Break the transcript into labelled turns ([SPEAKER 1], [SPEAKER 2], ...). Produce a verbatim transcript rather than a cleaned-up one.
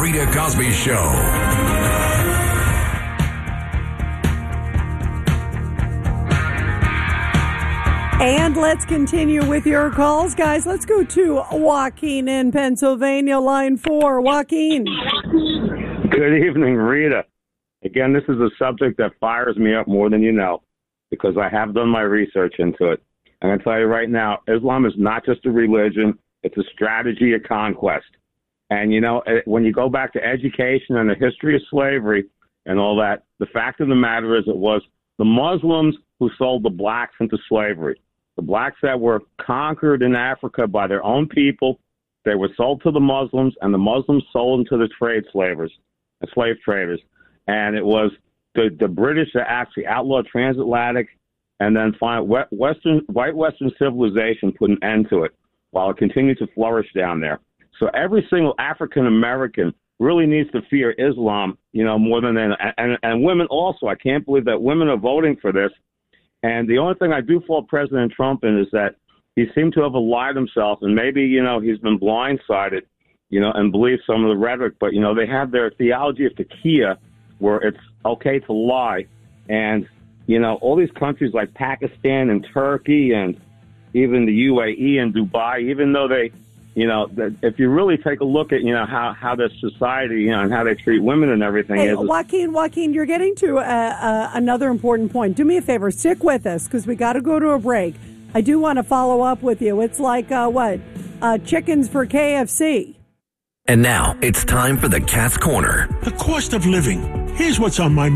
[SPEAKER 1] Rita Cosby Show.
[SPEAKER 2] And let's continue with your calls, guys. Let's go to Joaquin in Pennsylvania, line four. Joaquin.
[SPEAKER 3] Good evening, Rita. Again, this is a subject that fires me up more than you know, because I have done my research into it. I'm going to tell you right now, Islam is not just a religion. It's a strategy of conquest. And, you know, when you go back to education and the history of slavery and all that, the fact of the matter is it was the Muslims who sold the blacks into slavery. The blacks that were conquered in Africa by their own people, they were sold to the Muslims, and the Muslims sold them to the trade slavers, the slave traders. And it was the, the British that actually outlawed transatlantic, and then find Western, white Western civilization put an end to it while it continued to flourish down there. So every single African American really needs to fear Islam, you know, more than and, and and women also. I can't believe that women are voting for this. And the only thing I do fault President Trump in is that he seemed to have lied himself, and maybe, you know, he's been blindsided, you know, and believed some of the rhetoric. But, you know, they have their theology of taqiyya, where it's okay to lie. And, you know, all these countries like Pakistan and Turkey and even the U A E and Dubai, even though they, you know, if you really take a look at, you know, how, how this society, you know, and how they treat women and everything
[SPEAKER 2] hey,
[SPEAKER 3] is.
[SPEAKER 2] Joaquin, Joaquin, you're getting to uh, uh, another important point. Do me a favor, stick with us, because we got to go to a break. I do want to follow up with you. It's like, uh, what, uh, chickens for K F C.
[SPEAKER 1] And now it's time for the Cat's Corner.
[SPEAKER 4] The cost of living. Here's what's on my